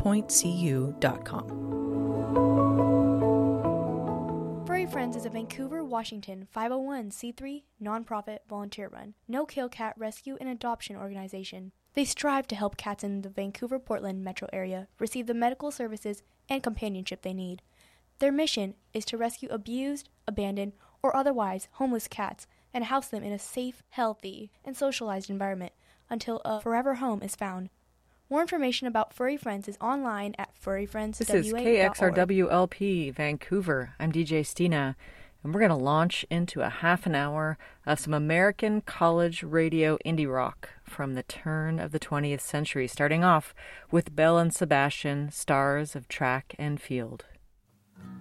westpointcu.com. Furry Friends is a Vancouver, Washington 501c3 nonprofit volunteer-run, no-kill cat rescue and adoption organization. They strive to help cats in the Vancouver-Portland metro area receive the medical services and companionship they need. Their mission is to rescue abused, abandoned, or otherwise homeless cats and house them in a safe, healthy, and socialized environment until a forever home is found. More information about Furry Friends is online at furryfriendswa.org. This is KXRWLP Vancouver. I'm DJ Stina, and we're going to launch into a half an hour of some American college radio indie rock from the turn of the 20th century, starting off with Belle and Sebastian, stars of track and field.